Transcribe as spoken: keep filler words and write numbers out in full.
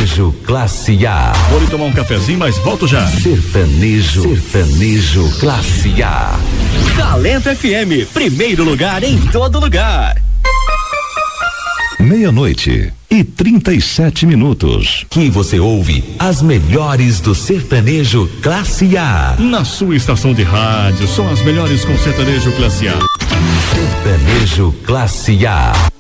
Sertanejo Classe A. Vou tomar um cafezinho, mas volto já. Sertanejo, sertanejo Classe A. Talento F M, primeiro lugar em todo lugar. Meia-noite e trinta e sete minutos. Que você ouve as melhores do sertanejo Classe A. Na sua estação de rádio, são as melhores com sertanejo Classe A. Sertanejo Classe A.